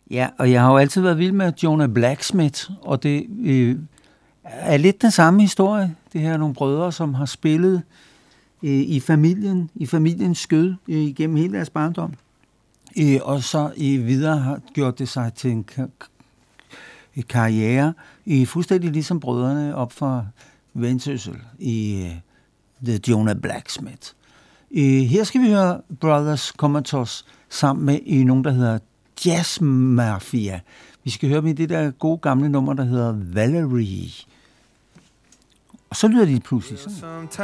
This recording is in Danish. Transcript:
Ja, og jeg har jo altid været vild med Jonah Blacksmith, og det er lidt den samme historie. Det her er nogle brødre, som har spillet i familiens skød igennem hele deres barndom, og så videre har gjort det sig til en karriere, fuldstændig ligesom brødrene op fra Vendsyssel i The Jonah Blacksmith. Her skal vi høre Brothers Comatose sammen med nogen, der hedder Jazz Mafia. Vi skal høre dem i det der gode gamle nummer, der hedder Valerie. Og så lyder de pludselig sådan.